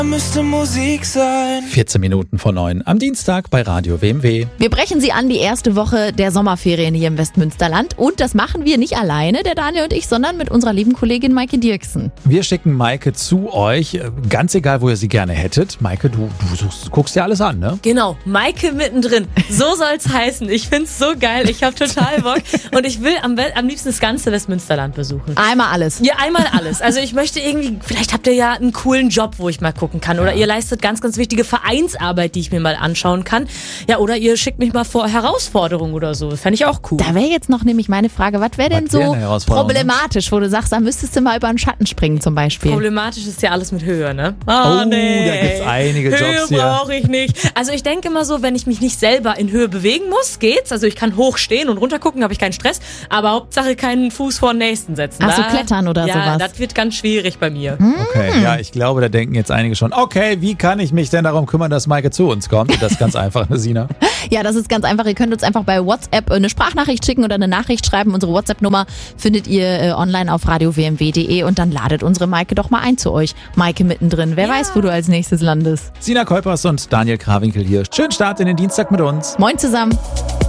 Müsste Musik sein. 14 Minuten vor 9 am Dienstag bei Radio WMW. Wir brechen sie an, die erste Woche der Sommerferien hier im Westmünsterland. Und das machen wir nicht alleine, der Daniel und ich, sondern mit unserer lieben Kollegin Maike Dirksen. Wir schicken Maike zu euch, ganz egal, wo ihr sie gerne hättet. Maike, du guckst dir alles an, ne? Genau, Maike mittendrin. So soll's heißen. Ich find's so geil. Ich habe total Bock. Und ich will am liebsten das ganze Westmünsterland besuchen. Einmal alles. Ja, einmal alles. Also ich möchte irgendwie, vielleicht habt ihr ja einen coolen Job, wo ich mal gucken kann. Oder ihr leistet ganz, ganz wichtige Vereinsarbeit, die ich mir mal anschauen kann. Ja, oder ihr schickt mich mal vor Herausforderungen oder so. Fände ich auch cool. Da wäre jetzt noch nämlich meine Frage, was wäre denn so problematisch, wo du sagst, da müsstest du mal über einen Schatten springen zum Beispiel? Problematisch ist ja alles mit Höhe, ne? Da gibt's einige Jobs Höhe hier. brauche ich nicht. Also ich denke immer so, wenn ich mich nicht selber in Höhe bewegen muss, geht's. Also ich kann hoch stehen und runter gucken, habe ich keinen Stress. Aber Hauptsache keinen Fuß vor den nächsten setzen. Ach so, klettern oder sowas? Ja, das wird ganz schwierig bei mir. Okay, ja, ich glaube, da denken jetzt einige schon, okay, wie kann ich mich denn darum kümmern, dass Maike zu uns kommt? Das ist ganz einfach, ne, Sina? Ja, das ist ganz einfach. Ihr könnt uns einfach bei WhatsApp eine Sprachnachricht schicken oder eine Nachricht schreiben. Unsere WhatsApp-Nummer findet ihr online auf radiowmw.de und dann ladet unsere Maike doch mal ein zu euch. Maike mittendrin. Wer weiß, wo du als nächstes landest. Sina Kolpers und Daniel Krawinkel hier. Schönen Start in den Dienstag mit uns. Moin zusammen.